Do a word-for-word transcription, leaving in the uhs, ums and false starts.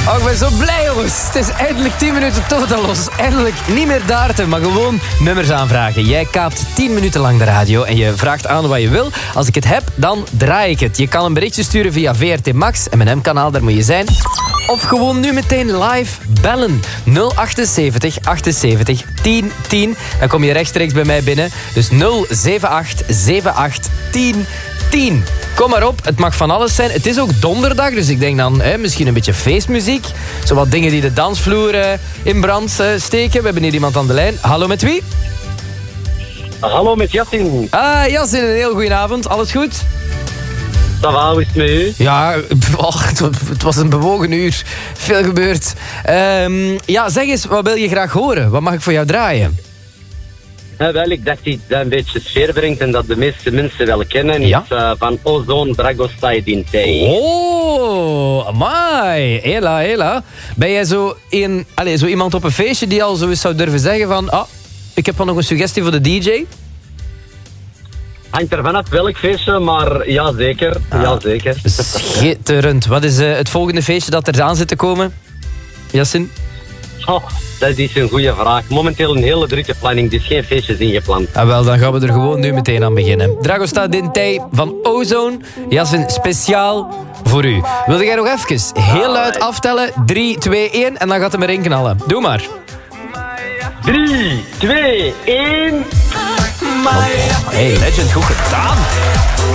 Oh, ik ben zo blij, jongens. Het is eindelijk tien minuten Totalos. Eindelijk niet meer darten, maar gewoon nummers aanvragen. Jij kaapt tien minuten lang de radio en je vraagt aan wat je wil. Als ik het heb, dan draai ik het. Je kan een berichtje sturen via V R T Max, M en M-kanaal, daar moet je zijn. Of gewoon nu meteen live bellen. nul achtzeventig achtenzeventig tien tien. Dan kom je rechtstreeks bij mij binnen. Dus nul zeven acht zeven acht tien tien. Kom maar op, het mag van alles zijn. Het is ook donderdag, dus ik denk dan hè, misschien een beetje feestmuziek. Zo wat dingen die de dansvloer uh, in brand uh, steken. We hebben hier iemand aan de lijn. Hallo, met wie? Hallo, met Jassin. Ah, Jassin, een heel goeie avond. Alles goed? Dat was, hoe is het met u? Ja, oh, het was een bewogen uur. Veel gebeurd. Um, ja, zeg eens, wat wil je graag horen? Wat mag ik voor jou draaien? Ja, wel, ik dacht iets dat een beetje sfeer brengt en dat de meeste mensen wel kennen. Ja? Is uh, van Ozone Dragostai Dintei. Oh, amai. Hela, hela. Ben jij zo, een, allez, zo iemand op een feestje die al zo eens zou durven zeggen van... Ah, ik heb wel nog een suggestie voor de D J? Hangt er vanaf welk feestje, maar ja, zeker. Ah, ja, zeker. Schitterend. Wat is uh, het volgende feestje dat er aan zit te komen? Jassin? Oh, dat is een goede vraag. Momenteel een hele drukke planning, dus geen feestjes ingepland. Ah, wel, dan gaan we er gewoon nu meteen aan beginnen. Dragostea Dintei van Ozone. Jassin, speciaal voor u. Wilde jij nog even heel luid aftellen? drie, twee, één en dan gaat hem erin knallen. Doe maar. drie, twee, één... Hey, legend, goed gedaan.